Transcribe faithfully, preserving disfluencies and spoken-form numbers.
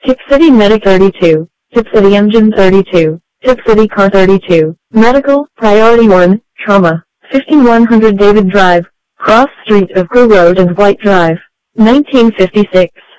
Tip City Medic thirty-two, Tip City Engine thirty-two, Tip City Car thirty-two, Medical, Priority one, Trauma, fifteen-one hundred David Drive, Cross Street of Crew Road and White Drive, nineteen fifty-six.